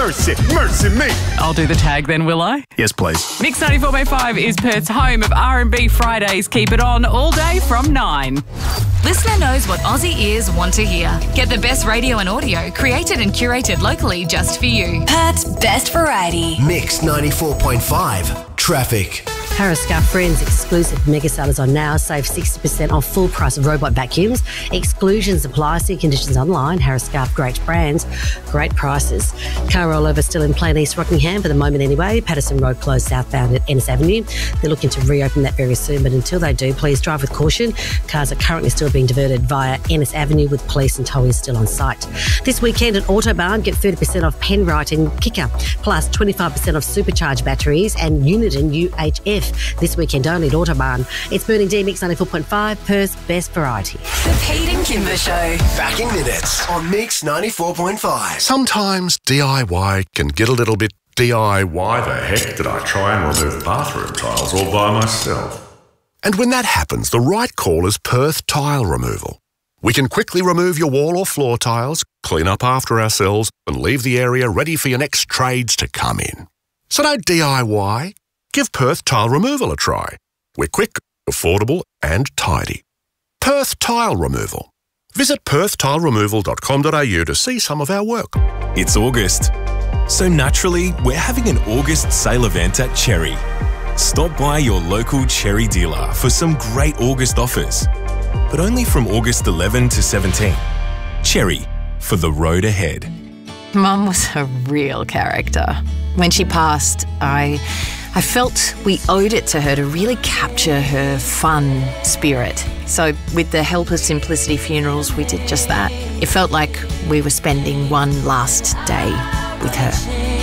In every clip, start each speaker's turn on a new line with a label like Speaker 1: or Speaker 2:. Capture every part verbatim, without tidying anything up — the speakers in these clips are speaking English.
Speaker 1: mercy, mercy me.
Speaker 2: I'll do the tag then, will I?
Speaker 1: Yes, please.
Speaker 2: Mix ninety-four point five is Perth's home of R and B Fridays. Keep it on all day from nine.
Speaker 3: Listener knows what Aussie ears want to hear. Get the best radio and audio created and curated locally just for you. Perth's best variety.
Speaker 4: Mix ninety-four point five. Traffic.
Speaker 5: Harris Scarf Friends exclusive mega sellers on now. Save sixty percent off full price of robot vacuums. Exclusions apply. See conditions online. Harris Scarf, great brands, great prices. Car rollover still in Plain East Rockingham for the moment anyway. Patterson Road closed southbound at Ennis Avenue. They're looking to reopen that very soon, but until they do, please drive with caution. Cars are currently still being diverted via Ennis Avenue with police and towing still on site. This weekend at Autobarn, get thirty percent off Penrite and Kicker, plus twenty-five percent off supercharged batteries and Uniden U H F. This weekend only at Autobarn. It's Burning D, Mix ninety-four point five, Perth's best variety.
Speaker 3: The Pete and Kimber Show.
Speaker 4: Back in minutes on Mix ninety-four point five.
Speaker 6: Sometimes D I Y can get a little bit D I Y.
Speaker 7: Why the heck did I try and remove bathroom tiles all by myself?
Speaker 6: And when that happens, the right call is Perth Tile Removal. We can quickly remove your wall or floor tiles, clean up after ourselves, and leave the area ready for your next trades to come in. So don't D I Y. Give Perth Tile Removal a try. We're quick, affordable and tidy. Perth Tile Removal. Visit perth tile removal dot com dot a u to see some of our work.
Speaker 8: It's August, so naturally we're having an August sale event at Cherry. Stop by your local Cherry dealer for some great August offers, but only from August eleventh to seventeenth. Cherry, for the road ahead.
Speaker 9: Mum was a real character. When she passed, I... I felt we owed it to her to really capture her fun spirit. So with the help of Simplicity Funerals, we did just that. It felt like we were spending one last day with her.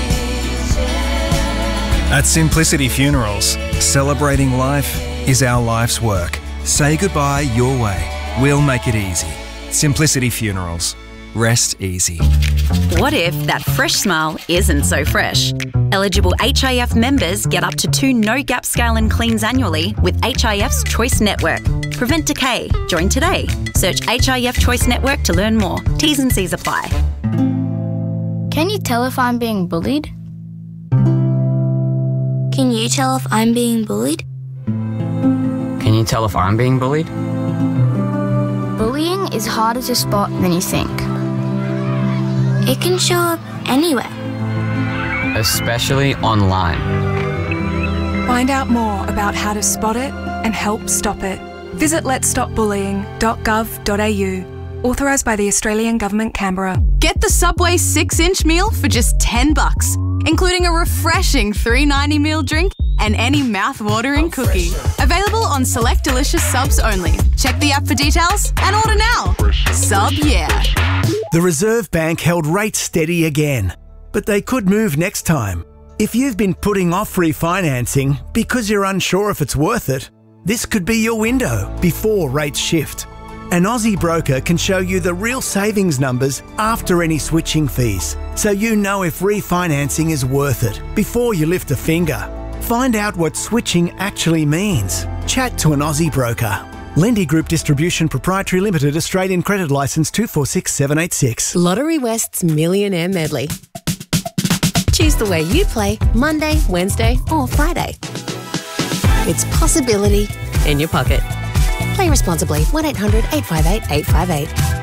Speaker 10: At Simplicity Funerals, celebrating life is our life's work. Say goodbye your way. We'll make it easy. Simplicity Funerals. Rest easy.
Speaker 11: What if that fresh smile isn't so fresh? Eligible H I F members get up to two no-gap scale and cleans annually with H I F's Choice Network. Prevent decay. Join today. Search H I F Choice Network to learn more. T's and C's apply.
Speaker 12: Can you tell if I'm being bullied? Can you tell if I'm being bullied?
Speaker 13: Can you tell if I'm being bullied?
Speaker 12: Bullying is harder to spot than you think. It can show up anywhere.
Speaker 13: Especially online.
Speaker 14: Find out more about how to spot it and help stop it. Visit lets stop bullying dot gov dot a u. Authorised by the Australian Government, Canberra.
Speaker 15: Get the Subway six inch meal for just ten bucks, including a refreshing three ninety meal drink and any mouth-watering cookie. Available on select delicious subs only. Check the app for details and order now. Sub yeah.
Speaker 16: The Reserve Bank held rates steady again, but they could move next time. If you've been putting off refinancing because you're unsure if it's worth it, this could be your window before rates shift. An Aussie broker can show you the real savings numbers after any switching fees, so you know if refinancing is worth it before you lift a finger. Find out what switching actually means. Chat to an Aussie broker. Lendy Group Distribution Proprietary Limited, Australian Credit Licence two four six seven eight six.
Speaker 17: Lottery West's Millionaire Medley. Choose the way you play Monday, Wednesday or Friday. It's possibility in your pocket. Play responsibly. one eight hundred eight five eight eight five eight.